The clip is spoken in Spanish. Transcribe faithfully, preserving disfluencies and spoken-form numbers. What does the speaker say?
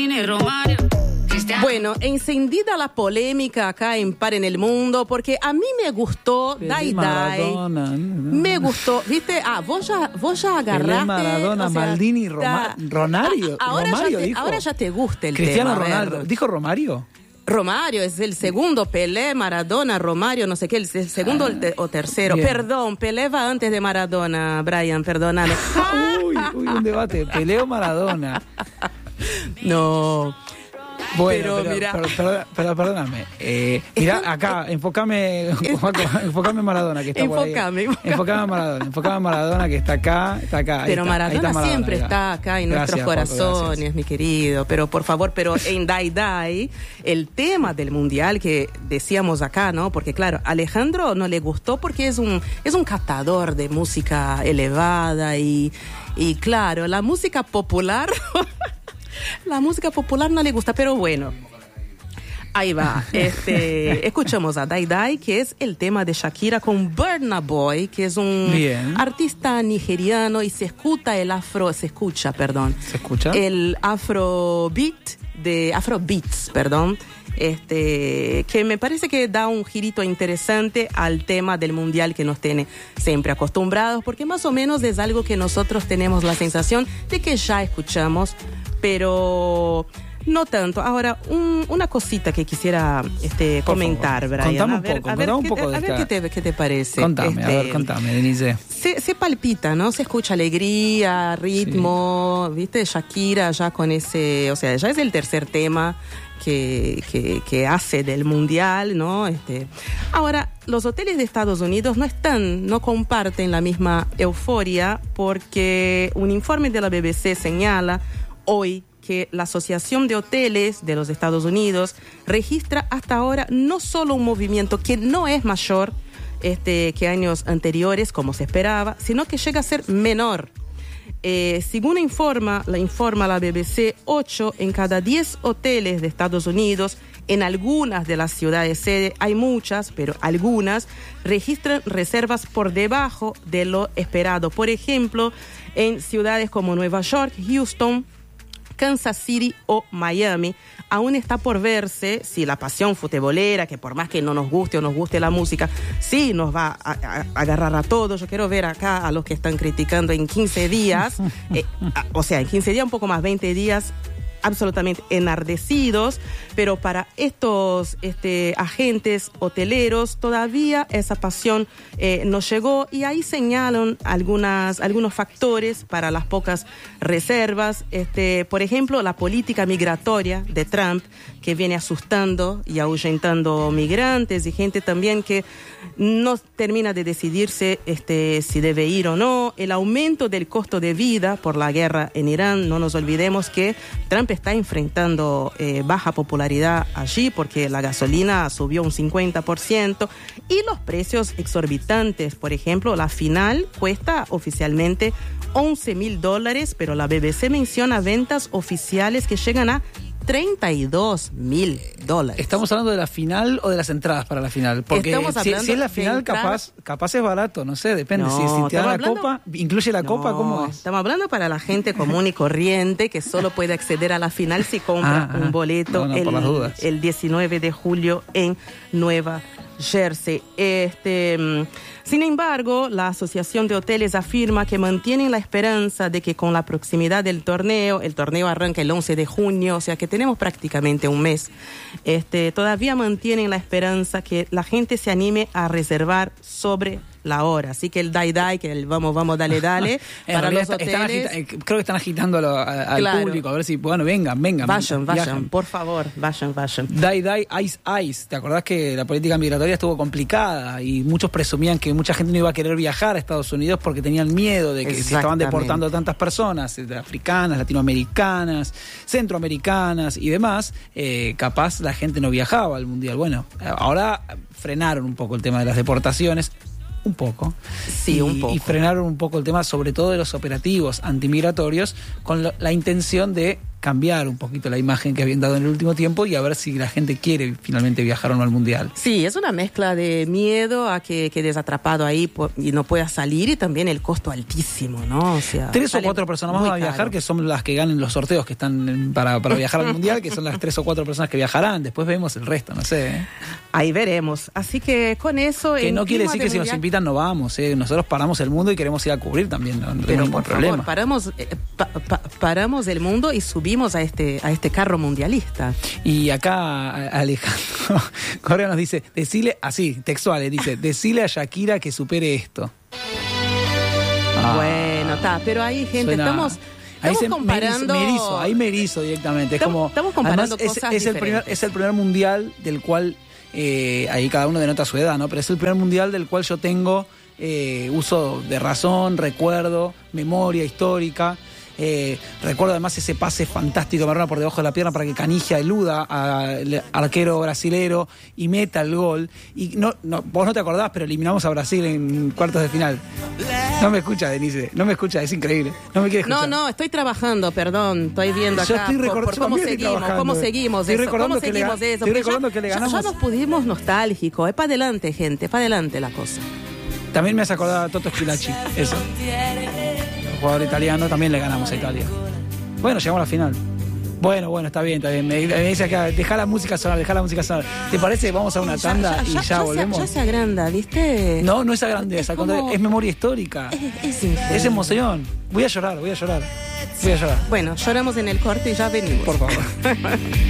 Bueno, encendida la polémica acá en Par en el Mundo, porque a mí me gustó Dai Dai. Me gustó, ¿viste? Ah, vos ya, vos ya agarraste. Pelé, Maradona, o sea, Maldini, Roma, Romario. A, ahora, Romario ya te, dijo. ahora ya te gusta el Cristiano tema. Cristiano Ronaldo. ¿Dijo Romario? Romario es el segundo, Pelé, Maradona, Romario, no sé qué, el segundo ah, te, o tercero. Bien. Perdón, Pelé va antes de Maradona, Brian, perdóname. uy, uy, un debate, Pelé o Maradona. No. Bueno, pero, pero, mira, pero, pero, pero perdóname. Eh, mira, acá, enfócame, enfócame Maradona, que está enfócame, por ahí. Enfócame a Maradona, enfócame a Maradona, que está acá, está acá. Pero está, Maradona, está Maradona siempre mira. está acá en Gracias, nuestros corazones, Paco, mi querido. Pero por favor, pero en Dai Dai, el tema del mundial que decíamos acá, ¿no? Porque claro, a Alejandro no le gustó porque es un, es un catador de música elevada y, y claro, la música popular... La música popular no le gusta, pero bueno, ahí va. Este, escuchamos a Dai Dai, que es el tema de Shakira con Burna Boy, que es un Bien. artista nigeriano y se escucha el afro, se escucha, perdón. ¿Se escucha? El afrobeat de Afrobeats, perdón. Este, que me parece que da un girito interesante al tema del mundial que nos tiene siempre acostumbrados, porque más o menos es algo que nosotros tenemos la sensación de que ya escuchamos, pero no tanto. Ahora, un, una cosita que quisiera este, comentar, Brian. Contame a un ver, poco, a ver, un qué, poco a ver qué, te, qué te parece. Contame, este, a ver, contame, Denise. Se, se palpita, ¿no? Se escucha alegría, ritmo, sí. ¿Viste? Shakira ya con ese, o sea, ya es el tercer tema que, que, que hace del mundial, ¿no? Este, ahora, los hoteles de Estados Unidos no están, no comparten la misma euforia porque un informe de la B B C señala hoy que la Asociación de Hoteles de los Estados Unidos registra hasta ahora no solo un movimiento que no es mayor este, que años anteriores, como se esperaba, sino que llega a ser menor. Eh, según informa, la informa la B B C, ocho en cada diez hoteles de Estados Unidos, en algunas de las ciudades sede, hay muchas, pero algunas, registran reservas por debajo de lo esperado. Por ejemplo, en ciudades como Nueva York, Houston, Kansas City o Miami, aún está por verse si la pasión futbolera, que por más que no nos guste o nos guste la música, sí nos va a, a, a agarrar a todos. Yo quiero ver acá a los que están criticando en quince días, eh, a, o sea, en quince días, un poco más, veinte días, absolutamente enardecidos, pero para estos este, agentes hoteleros todavía esa pasión eh, no llegó y ahí señalan algunas, algunos factores para las pocas reservas. Este, por ejemplo, la política migratoria de Trump, que viene asustando y ahuyentando migrantes y gente también que no termina de decidirse este, si debe ir o no. El aumento del costo de vida por la guerra en Irán, no nos olvidemos que Trump está enfrentando eh, baja popularidad allí porque la gasolina subió un cincuenta por ciento y los precios exorbitantes. Por ejemplo, la final cuesta oficialmente once mil dólares, pero la B B C menciona ventas oficiales que llegan a treinta y dos mil dólares. ¿Estamos hablando de la final o de las entradas para la final? Porque si, si es la final, capaz, capaz es barato, no sé, depende. No, si, si te dan la hablando, copa, incluye la no, copa, ¿cómo es? Estamos hablando para la gente común y corriente que solo puede acceder a la final si compra ah, un boleto no, no, el, el diecinueve de julio en Nueva Jersey. Este... Sin embargo, la Asociación de Hoteles afirma que mantienen la esperanza de que con la proximidad del torneo, el torneo arranca el once de junio, o sea que tenemos prácticamente un mes, este, todavía mantienen la esperanza que la gente se anime a reservar sobre la hora. Así que el Dai Dai, que el vamos, vamos, dale, dale, para los está, hoteles. Están agita, creo que están agitando a lo, a, al claro. público, a ver si, bueno, vengan, vengan. Vayan, vayan, viajan. Por favor, vayan, vayan. Dai Dai, Ice Ice. ¿Te acordás que la política migratoria estuvo complicada y muchos presumían que mucha gente no iba a querer viajar a Estados Unidos porque tenían miedo de que se estaban deportando tantas personas, africanas, latinoamericanas, centroamericanas y demás? Eh, capaz la gente no viajaba al Mundial. Bueno, ahora frenaron un poco el tema de las deportaciones. Un poco. Sí, y, un poco. Y frenaron un poco el tema, sobre todo de los operativos antimigratorios, con lo, la intención de cambiar un poquito la imagen que habían dado en el último tiempo y a ver si la gente quiere finalmente viajar o no al Mundial. Sí, es una mezcla de miedo a que quedes atrapado ahí por, y no puedas salir, y también el costo altísimo, ¿no? O sea, tres o cuatro personas más van a viajar, caro. Que son las que ganen los sorteos que están para, para viajar al Mundial, que son las tres o cuatro personas que viajarán. Después vemos el resto, no sé. ¿eh? Ahí veremos. Así que con eso... Que no quiere decir que mundial... si nos invitan no vamos. ¿eh? Nosotros paramos el mundo y queremos ir a cubrir también. No, no Pero ningún por problema. favor, paramos, eh, pa, pa, paramos el mundo y subimos a este, a este carro mundialista. Y acá Alejandro Correa nos dice, decile, así, textual, dice, decile a Shakira que supere esto. Ah, bueno, está, pero ahí, gente, suena... estamos... Ahí estamos se comparando... me erizo, ahí me erizo directamente. Es estamos, como, estamos comparando además, cosas es, es, el primer, es el primer mundial del cual, eh, ahí cada uno denota su edad, ¿no? Pero es el primer mundial del cual yo tengo eh, uso de razón, recuerdo, memoria histórica. Eh, recuerdo además ese pase fantástico de Maradona por debajo de la pierna para que Canigia eluda al arquero brasilero y meta el gol. Y no, no, vos no te acordás, pero eliminamos a Brasil en cuartos de final. No me escucha, Denise, no me escucha, es increíble. No me quiere escuchar. No, no, estoy trabajando, perdón, estoy viendo acá. Yo estoy por, por cómo seguimos, cómo seguimos estoy eso, recordando cómo que seguimos le, eso. Estoy recordando ya, que le ganamos. Ya, ya nos pusimos nostálgicos, es para adelante, gente, es para adelante la cosa. También me has acordado a Toto Schillaci, eso. Jugador italiano, también le ganamos a Italia. Bueno, llegamos a la final. Bueno, bueno, está bien, está bien. Me, me dice acá, deja la música sonar, deja la música sonar. ¿Te parece? Vamos a una tanda ya, ya, y ya, ya volvemos. Se, ya se agranda, ¿viste? No, no es agrandeza, es, como... es memoria histórica. Es, es, es emoción. Voy a llorar, voy a llorar. Voy a llorar. Bueno, lloramos en el corte y ya venimos. Por favor.